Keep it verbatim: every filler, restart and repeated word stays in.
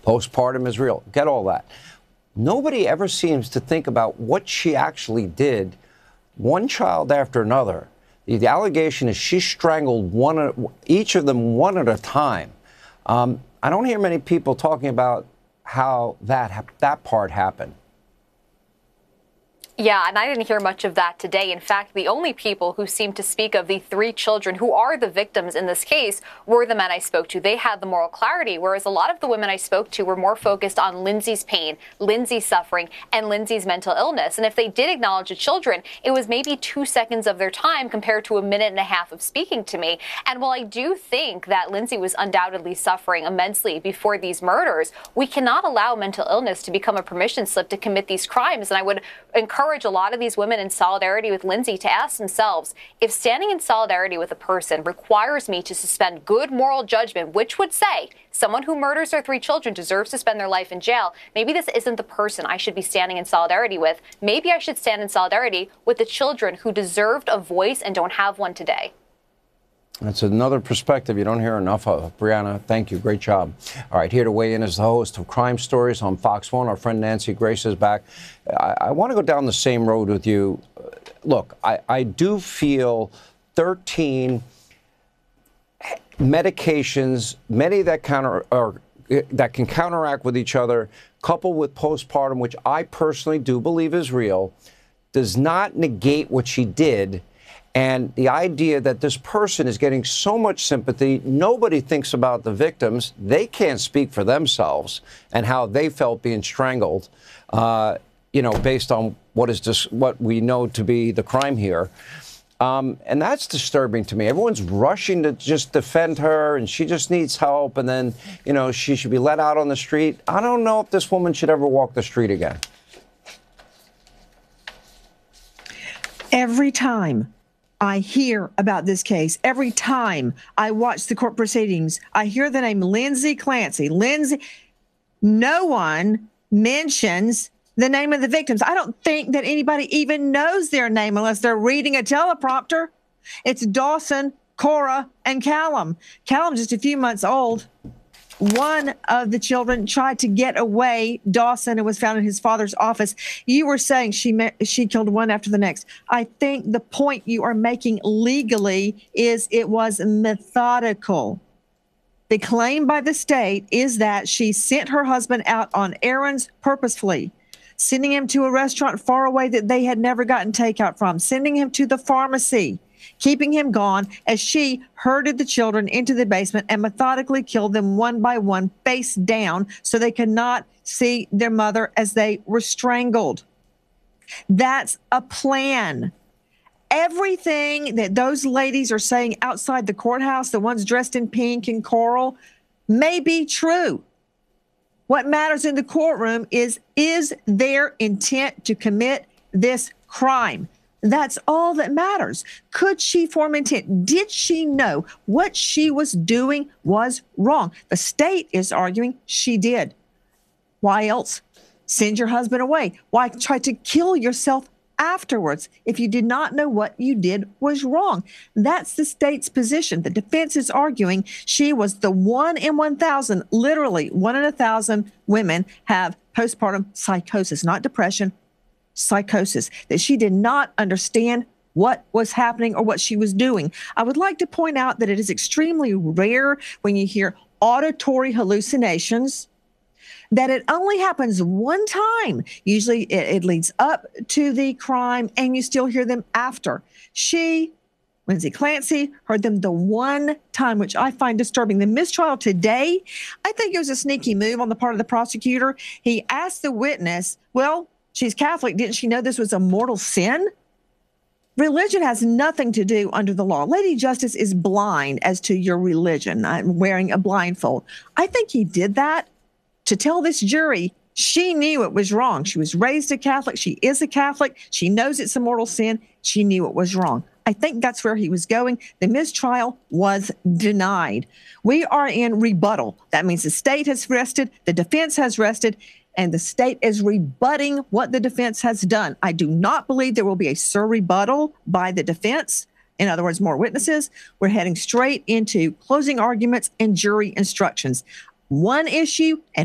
Postpartum is real. Get all that. Nobody ever seems to think about what she actually did, one child after another. The, the allegation is she strangled one, each of them one at a time. Um, I don't hear many people talking about how that that part happened. Yeah, and I didn't hear much of that today. In fact, the only people who seemed to speak of the three children who are the victims in this case were the men I spoke to. They had the moral clarity, whereas a lot of the women I spoke to were more focused on Lindsay's pain, Lindsay's suffering, and Lindsay's mental illness. And if they did acknowledge the children, it was maybe two seconds of their time compared to a minute and a half of speaking to me. And while I do think that Lindsay was undoubtedly suffering immensely before these murders, we cannot allow mental illness to become a permission slip to commit these crimes. And I would encourage a lot of these women in solidarity with Lindsay to ask themselves, if standing in solidarity with a person requires me to suspend good moral judgment, which would say someone who murders their three children deserves to spend their life in jail, maybe this isn't the person I should be standing in solidarity with. Maybe I should stand in solidarity with the children who deserved a voice and don't have one today. That's another perspective you don't hear enough of. Brianna, thank you. Great job. All right, here to weigh in is the host of Crime Stories on Fox one. Our friend Nancy Grace is back. I, I want to go down the same road with you. Look, I, I do feel thirteen medications, many that counter or that can counteract with each other, coupled with postpartum, which I personally do believe is real, does not negate what she did. And the idea that this person is getting so much sympathy, nobody thinks about the victims. They can't speak for themselves and how they felt being strangled, uh, you know, based on what is just what we know to be the crime here. Um, and that's disturbing to me. Everyone's rushing to just defend her and she just needs help. And then, you know, she should be let out on the street. I don't know if this woman should ever walk the street again. Every time I hear about this case, every time I watch the court proceedings, I hear the name Lindsay Clancy. Lindsay, no one mentions the name of the victims. I don't think that anybody even knows their name unless they're reading a teleprompter. It's Dawson, Cora, and Callum. Callum, just a few months old. One of the children tried to get away, Dawson, and was found in his father's office. You were saying she met, she killed one after the next. I think the point you are making legally is it was methodical. The claim by the state is that she sent her husband out on errands purposefully, sending him to a restaurant far away that they had never gotten takeout from, sending him to the pharmacy, keeping him gone as she herded the children into the basement and methodically killed them one by one, face down, so they could not see their mother as they were strangled. That's a plan. Everything that those ladies are saying outside the courthouse, the ones dressed in pink and coral, may be true. What matters in the courtroom is, is their intent to commit this crime? That's all that matters. Could she form intent? Did she know what she was doing was wrong? The state is arguing she did. Why else send your husband away? Why try to kill yourself afterwards if you did not know what you did was wrong? That's the state's position. The defense is arguing she was the one in one thousand, literally one in a thousand women have postpartum psychosis, not depression, psychosis, that she did not understand what was happening or what she was doing. I would like to point out that it is extremely rare when you hear auditory hallucinations, that it only happens one time. Usually it, it leads up to the crime and you still hear them after. She, Lindsay Clancy, heard them the one time, which I find disturbing. The mistrial today, I think it was a sneaky move on the part of the prosecutor. He asked the witness, well, she's Catholic. Didn't she know this was a mortal sin? Religion has nothing to do under the law. Lady Justice is blind as to your religion. I'm wearing a blindfold. I think he did that to tell this jury she knew it was wrong. She was raised a Catholic. She is a Catholic. She knows it's a mortal sin. She knew it was wrong. I think that's where he was going. The mistrial was denied. We are in rebuttal. That means the state has rested, the defense has rested, and the state is rebutting what the defense has done. I do not believe there will be a surrebuttal by the defense. In other words, more witnesses. We're heading straight into closing arguments and jury instructions. One issue and